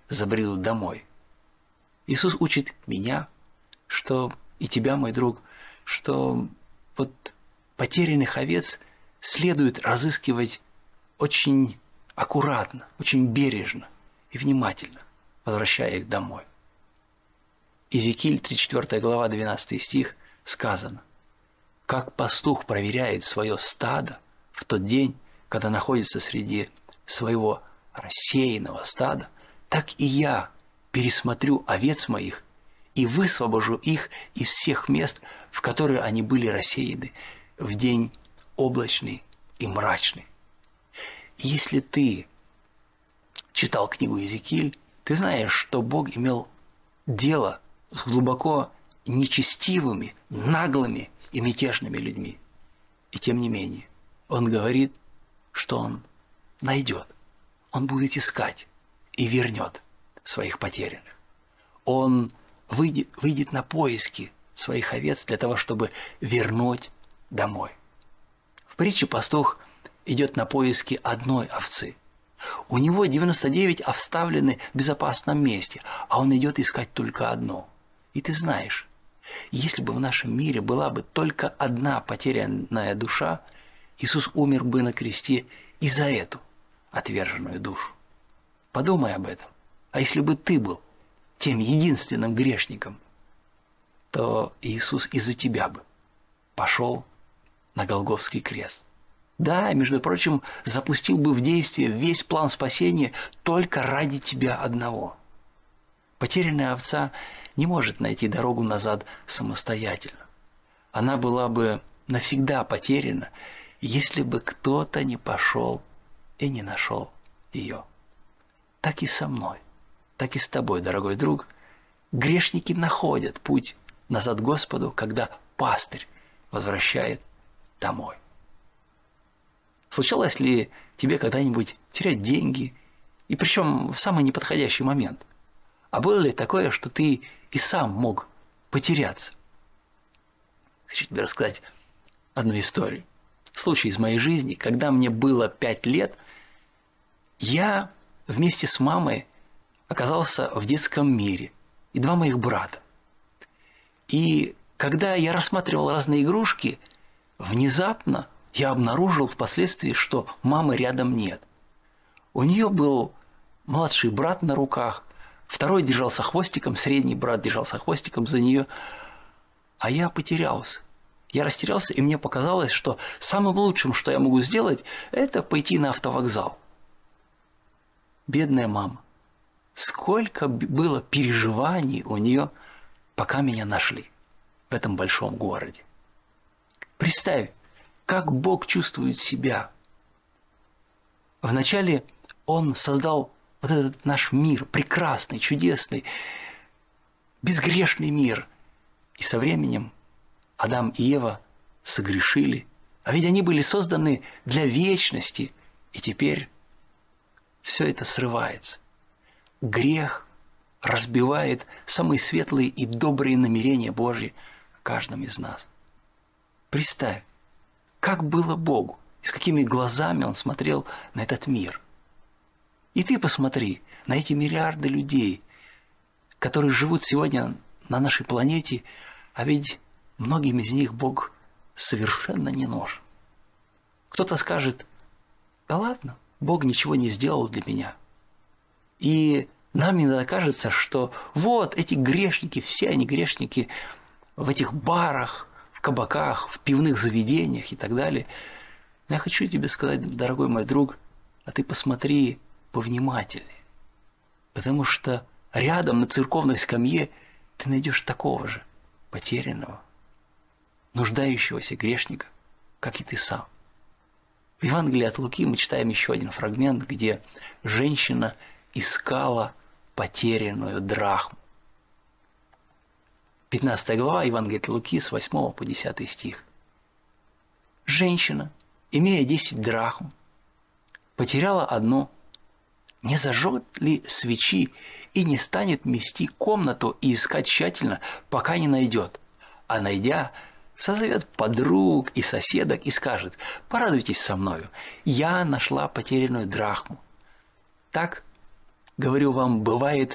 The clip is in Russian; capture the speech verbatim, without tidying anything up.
забредут домой. Иисус учит меня, что и тебя, мой друг, что вот потерянных овец следует разыскивать очень аккуратно, очень бережно и внимательно, возвращая их домой. Иезекииль, тридцать четвёртая глава, двенадцатый стих, сказано: «Как пастух проверяет свое стадо в тот день, когда находится среди своего рассеянного стада, так и я пересмотрю овец моих и высвобожу их из всех мест, в которые они были рассеяны в день облачный и мрачный». И если ты читал книгу Иезекииль, ты знаешь, что Бог имел дело с глубоко нечестивыми, наглыми и мятежными людьми. И тем не менее, Он говорит, что Он найдет, Он будет искать и вернет своих потерянных. Он выйдет, выйдет на поиски своих овец для того, чтобы вернуть домой. В притче пастух идет на поиски одной овцы. У него девяносто девять оставлены в безопасном месте, а он идет искать только одну. И ты знаешь, если бы в нашем мире была бы только одна потерянная душа, Иисус умер бы на кресте и за эту отверженную душу. Подумай об этом. А если бы ты был тем единственным грешником, то Иисус из-за тебя бы пошел на Голгофский крест. Да, между прочим, запустил бы в действие весь план спасения только ради тебя одного. Потерянная овца не может найти дорогу назад самостоятельно. Она была бы навсегда потеряна, если бы кто-то не пошел и не нашел ее. Так и со мной, так и с тобой, дорогой друг, грешники находят путь назад к Господу, когда пастырь возвращает домой. Случалось ли тебе когда-нибудь терять деньги, и причем в самый неподходящий момент? А было ли такое, что ты и сам мог потеряться? Хочу тебе рассказать одну историю. Случай из моей жизни, когда мне было пять лет, я вместе с мамой оказался в детском мире, и два моих брата. И когда я рассматривал разные игрушки, внезапно я обнаружил впоследствии, что мамы рядом нет. У нее был младший брат на руках, второй держался хвостиком, средний брат держался хвостиком за нее, а я потерялся. Я растерялся, и мне показалось, что самым лучшим, что я могу сделать, это пойти на автовокзал. Бедная мама. Сколько было переживаний у нее, пока меня нашли в этом большом городе. Представь, как Бог чувствует себя. Вначале Он создал вот этот наш мир, прекрасный, чудесный, безгрешный мир. И со временем Адам и Ева согрешили, а ведь они были созданы для вечности, и теперь все это срывается. Грех разбивает самые светлые и добрые намерения Божьи в каждом из нас. Представь, как было Богу, и с какими глазами Он смотрел на этот мир. И ты посмотри на эти миллиарды людей, которые живут сегодня на нашей планете, а ведь многим из них Бог совершенно не нужен. Кто-то скажет: да ладно, Бог ничего не сделал для меня. И нам иногда кажется, что вот эти грешники, все они грешники в этих барах, в кабаках, в пивных заведениях и так далее. Но я хочу тебе сказать, дорогой мой друг, а ты посмотри повнимательнее. Потому что рядом на церковной скамье ты найдешь такого же потерянного, нуждающегося грешника, как и ты сам. В Евангелии от Луки мы читаем еще один фрагмент, где женщина искала потерянную драхму. пятнадцатая глава Евангелия от Луки с восьмого по десятый стих. Женщина, имея десять драхм, потеряла одну, не зажжет ли свечи и не станет мести комнату и искать тщательно, пока не найдет, а найдя, созовет подруг и соседок и скажет: порадуйтесь со мною, я нашла потерянную драхму. Так говорю вам, бывает